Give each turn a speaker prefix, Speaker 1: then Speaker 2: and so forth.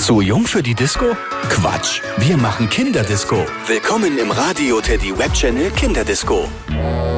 Speaker 1: Zu jung für die Disco? Quatsch, wir machen Kinderdisco. Willkommen im Radio Teddy Web Channel Kinderdisco.